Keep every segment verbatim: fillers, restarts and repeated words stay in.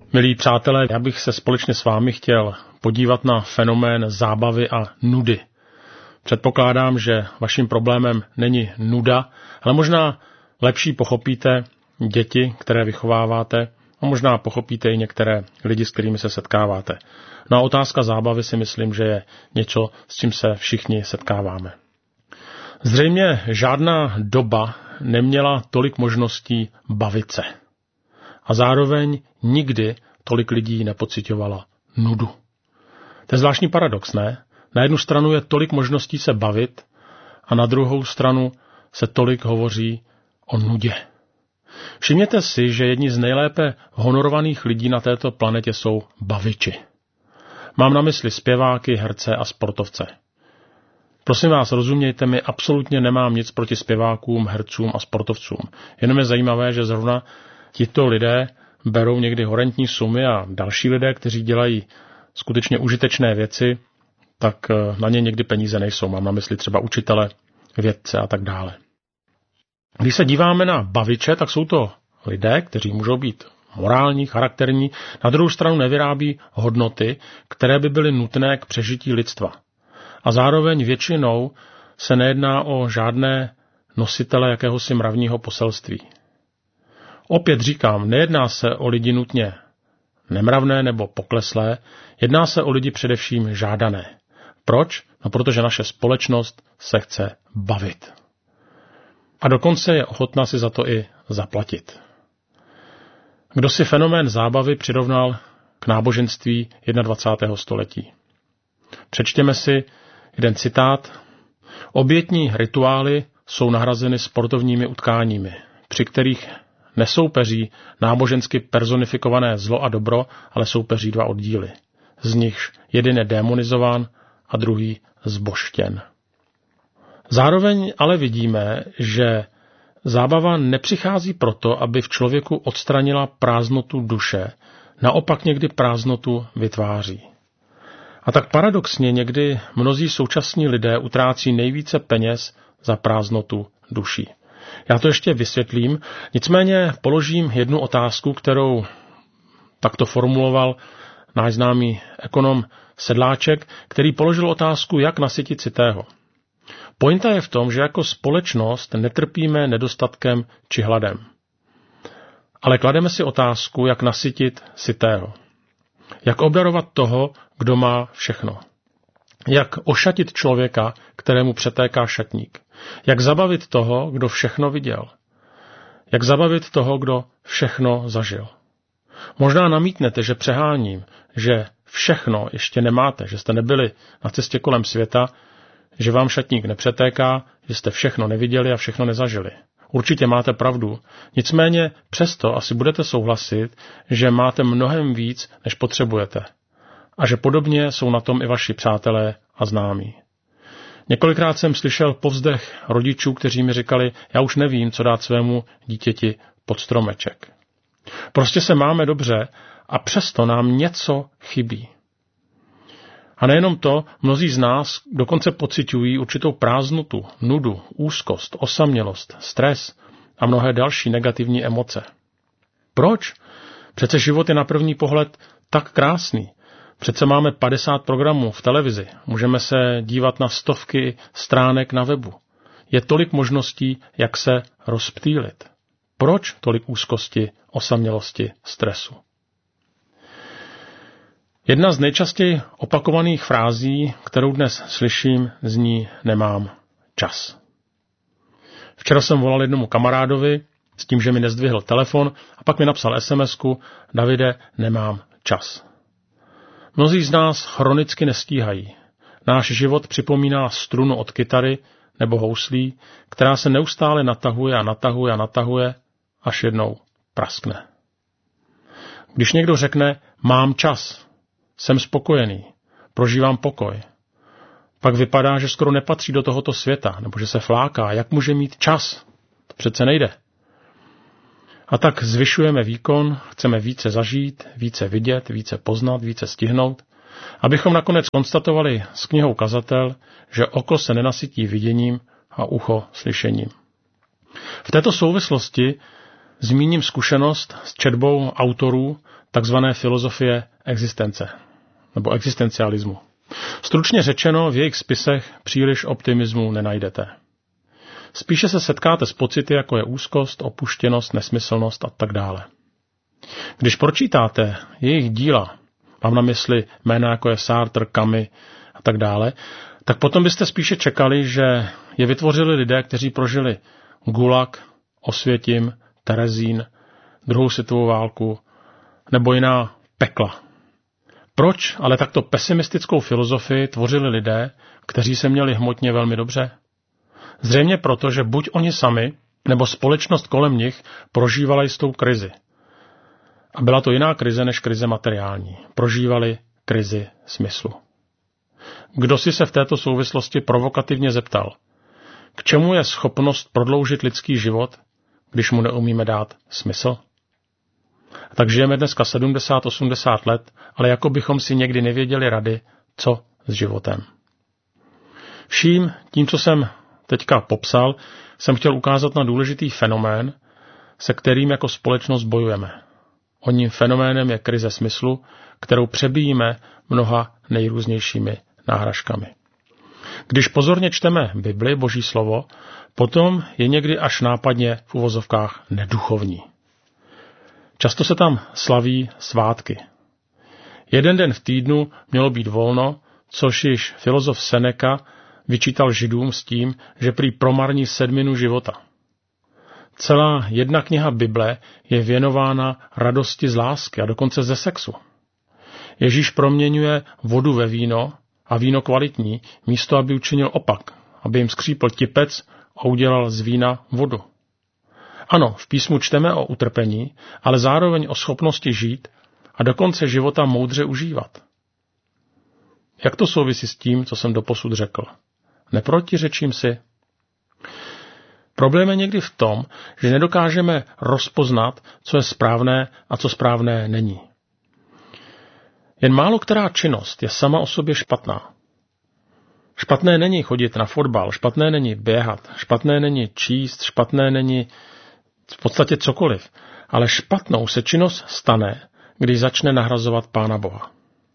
Milí přátelé, já bych se společně s vámi chtěl podívat na fenomén zábavy a nudy. Předpokládám, že vaším problémem není nuda, ale možná lepší pochopíte děti, které vychováváte, a možná pochopíte i některé lidi, s kterými se setkáváte. No a otázka zábavy si myslím, že je něco, s čím se všichni setkáváme. Zřejmě žádná doba neměla tolik možností bavit se. A zároveň nikdy tolik lidí nepociťovala nudu. To je zvláštní paradox, ne? Na jednu stranu je tolik možností se bavit a na druhou stranu se tolik hovoří o nudě. Všimněte si, že jedni z nejlépe honorovaných lidí na této planetě jsou baviči. Mám na mysli zpěváky, herce a sportovce. Prosím vás, rozumějte mi, absolutně nemám nic proti zpěvákům, hercům a sportovcům. Jenom je zajímavé, že zrovna tito lidé berou někdy horentní sumy a další lidé, kteří dělají skutečně užitečné věci, tak na ně někdy peníze nejsou. Mám na mysli třeba učitele, vědce a tak dále. Když se díváme na baviče, tak jsou to lidé, kteří můžou být morální, charakterní, na druhou stranu nevyrábí hodnoty, které by byly nutné k přežití lidstva. A zároveň většinou se nejedná o žádné nositele jakéhosi mravního poselství. Opět říkám, nejedná se o lidi nutně nemravné nebo pokleslé, jedná se o lidi především žádané. Proč? No protože naše společnost se chce bavit. A dokonce je ochotná si za to i zaplatit. Kdo si fenomén zábavy přirovnal k náboženství dvacátého prvního století? Přečtěme si jeden citát. Obětní rituály jsou nahrazeny sportovními utkáními, při kterých nesoupeří nábožensky personifikované zlo a dobro, ale soupeří dva oddíly. Z nichž jeden je démonizován a druhý zbožtěn. Zároveň ale vidíme, že zábava nepřichází proto, aby v člověku odstranila prázdnotu duše, naopak někdy prázdnotu vytváří. A tak paradoxně někdy mnozí současní lidé utrácí nejvíce peněz za prázdnotu duší. Já to ještě vysvětlím, nicméně položím jednu otázku, kterou takto formuloval náš známý ekonom Sedláček, který položil otázku, jak nasytit sytého. Pointa je v tom, že jako společnost netrpíme nedostatkem či hladem. Ale klademe si otázku, jak nasytit sytého. Jak obdarovat toho, kdo má všechno. Jak ošatit člověka, kterému přetéká šatník. Jak zabavit toho, kdo všechno viděl. Jak zabavit toho, kdo všechno zažil. Možná namítnete, že přeháním, že všechno ještě nemáte, že jste nebyli na cestě kolem světa, že vám šatník nepřetéká, že jste všechno neviděli a všechno nezažili. Určitě máte pravdu, nicméně přesto asi budete souhlasit, že máte mnohem víc, než potřebujete. A že podobně jsou na tom i vaši přátelé a známí. Několikrát jsem slyšel povzdech rodičů, kteří mi říkali, já už nevím, co dát svému dítěti pod stromeček. Prostě se máme dobře a přesto nám něco chybí. A nejenom to, mnozí z nás dokonce pociťují určitou prázdnotu, nudu, úzkost, osamělost, stres a mnohé další negativní emoce. Proč? Přece život je na první pohled tak krásný. Přece máme padesát programů v televizi, můžeme se dívat na stovky stránek na webu. Je tolik možností, jak se rozptýlit. Proč tolik úzkosti, osamělosti, stresu? Jedna z nejčastěji opakovaných frází, kterou dnes slyším, zní nemám čas. Včera jsem volal jednomu kamarádovi s tím, že mi nezdvihl telefon a pak mi napsal es em esku Davide, nemám čas. Mnozí z nás chronicky nestíhají. Náš život připomíná strunu od kytary nebo houslí, která se neustále natahuje a natahuje a natahuje, až jednou praskne. Když někdo řekne mám čas, jsem spokojený, prožívám pokoj, pak vypadá, že skoro nepatří do tohoto světa, nebo že se fláká, jak může mít čas. To přece nejde. A tak zvyšujeme výkon, chceme více zažít, více vidět, více poznat, více stihnout, abychom nakonec konstatovali s knihou Kazatel, že oko se nenasytí viděním a ucho slyšením. V této souvislosti zmíním zkušenost s četbou autorů takzvané filozofie existence nebo existencialismu. Stručně řečeno, v jejich spisech příliš optimismu nenajdete. Spíše se setkáte s pocity, jako je úzkost, opuštěnost, nesmyslnost a tak dále. Když pročítáte jejich díla, mám na mysli jména jako je Sartre, Camus a tak dále, tak potom byste spíše čekali, že je vytvořili lidé, kteří prožili Gulag, Osvětim, Terezín, druhou světovou válku nebo jiná pekla. Proč ale takto pesimistickou filozofii tvořili lidé, kteří se měli hmotně velmi dobře? Zřejmě proto, že buď oni sami, nebo společnost kolem nich prožívala jistou krizi. A byla to jiná krize než krize materiální. Prožívali krizi smyslu. Kdo si se v této souvislosti provokativně zeptal, k čemu je schopnost prodloužit lidský život, když mu neumíme dát smysl? Tak žijeme dneska sedmdesát osmdesát let, ale jako bychom si někdy nevěděli rady, co s životem. Vším tím, co jsem teďka popsal, jsem chtěl ukázat na důležitý fenomén, se kterým jako společnost bojujeme. Oním fenoménem je krize smyslu, kterou přebíjíme mnoha nejrůznějšími náhražkami. Když pozorně čteme Bibli, Boží slovo, potom je někdy až nápadně v uvozovkách neduchovní. Často se tam slaví svátky. Jeden den v týdnu mělo být volno, což již filozof Seneca vyčítal Židům s tím, že prý promarní sedminu života. Celá jedna kniha Bible je věnována radosti z lásky a dokonce ze sexu. Ježíš proměňuje vodu ve víno a víno kvalitní, místo aby učinil opak, aby jim skřípl tipec a udělal z vína vodu. Ano, v písmu čteme o utrpení, ale zároveň o schopnosti žít a do konce života moudře užívat. Jak to souvisí s tím, co jsem doposud řekl? Neprotiřečím si? Problém je někdy v tom, že nedokážeme rozpoznat, co je správné a co správné není. Jen málo která činnost je sama o sobě špatná. Špatné není chodit na fotbal, špatné není běhat, špatné není číst, špatné není v podstatě cokoliv, ale špatnou se činnost stane, když začne nahrazovat Pána Boha.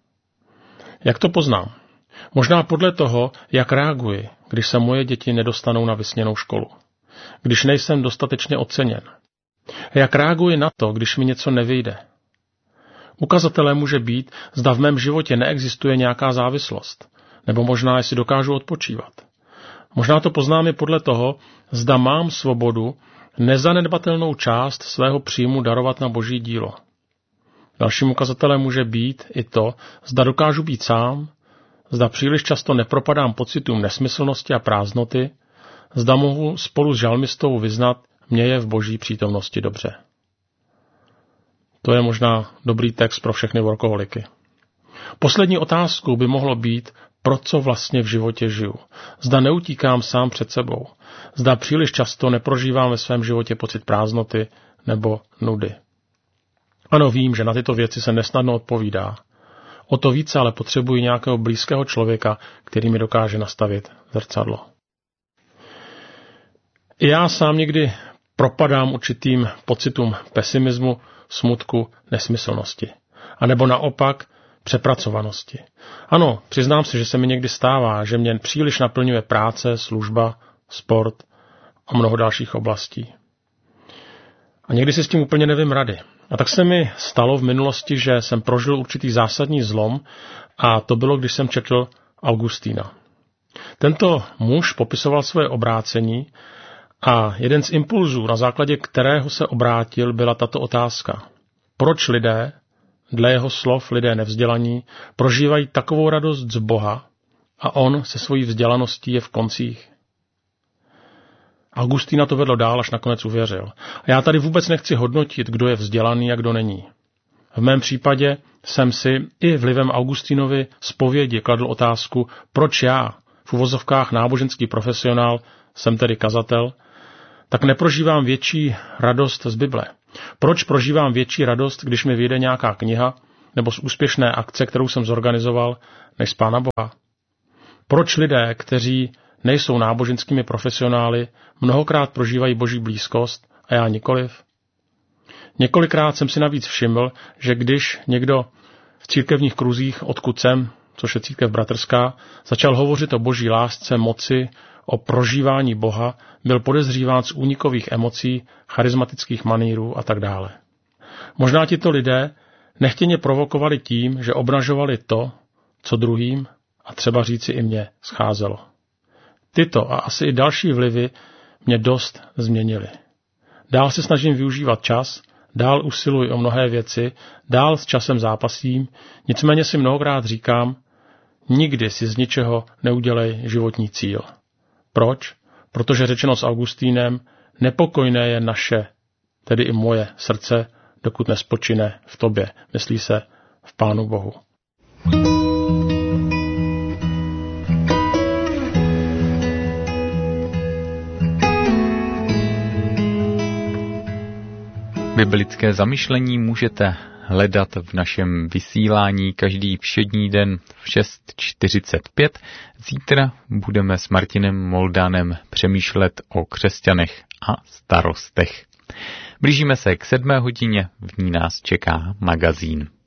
Jak to poznám? Možná podle toho, jak reaguji, když se moje děti nedostanou na vysněnou školu. Když nejsem dostatečně oceněn. Jak reaguji na to, když mi něco nevyjde. Ukazatelem může být, zda v mém životě neexistuje nějaká závislost, nebo možná, jestli dokážu odpočívat. Možná to poznám i podle toho, zda mám svobodu nezanedbatelnou část svého příjmu darovat na Boží dílo. Dalším ukazatelem může být i to, zda dokážu být sám, zda příliš často nepropadám pocitům nesmyslnosti a prázdnoty, zda mohu spolu s žalmistou vyznat, mě je v Boží přítomnosti dobře. To je možná dobrý text pro všechny workoholiky. Poslední otázkou by mohlo být, pro co vlastně v životě žiju. Zda neutíkám sám před sebou. Zda příliš často neprožívám ve svém životě pocit prázdnoty nebo nudy. Ano, vím, že na tyto věci se nesnadno odpovídá. O to více ale potřebuji nějakého blízkého člověka, který mi dokáže nastavit zrcadlo. I já sám někdy propadám určitým pocitům pesimismu, smutku, nesmyslnosti. A nebo naopak přepracovanosti. Ano, přiznám se, že se mi někdy stává, že mě příliš naplňuje práce, služba, sport a mnoho dalších oblastí. A někdy si s tím úplně nevím rady. A tak se mi stalo v minulosti, že jsem prožil určitý zásadní zlom a to bylo, když jsem četl Augustína. Tento muž popisoval svoje obrácení a jeden z impulzů, na základě kterého se obrátil, byla tato otázka. Proč lidé, dle jeho slov lidé nevzdělaní, prožívají takovou radost z Boha a on se svojí vzdělaností je v koncích? Augustína to vedlo dál, až nakonec uvěřil. A já tady vůbec nechci hodnotit, kdo je vzdělaný a kdo není. V mém případě jsem si i vlivem Augustínovy zpovědi kladl otázku, proč já, v uvozovkách náboženský profesionál, jsem tedy kazatel, tak neprožívám větší radost z Bible. Proč prožívám větší radost, když mi vyjde nějaká kniha nebo z úspěšné akce, kterou jsem zorganizoval, než z Pána Boha? Proč lidé, kteří nejsou náboženskými profesionály, mnohokrát prožívají Boží blízkost a já nikoliv? Několikrát jsem si navíc všiml, že když někdo v církevních kruzích, odkud jsem, což je církev bratrská, začal hovořit o boží lásce, moci, o prožívání Boha, byl podezříván z únikových emocí, charismatických manýrů a tak dále. Možná tito lidé nechtěně provokovali tím, že obnažovali to, co druhým, a třeba říci i mně, scházelo. Tyto a asi i další vlivy mě dost změnily. Dál se snažím využívat čas, dál usiluji o mnohé věci, dál s časem zápasím, nicméně si mnohokrát říkám, nikdy si z ničeho neudělej životní cíl. Proč? Protože řečeno s Augustínem, nepokojné je naše, tedy i moje srdce, dokud nespočine v tobě, myslí se v Pánu Bohu. Biblické zamyšlení můžete hledat v našem vysílání každý všední den v šest čtyřicet pět. Zítra budeme s Martinem Moldánem přemýšlet o křesťanech a starostech. Blížíme se k sedmé hodině, v ní nás čeká magazín.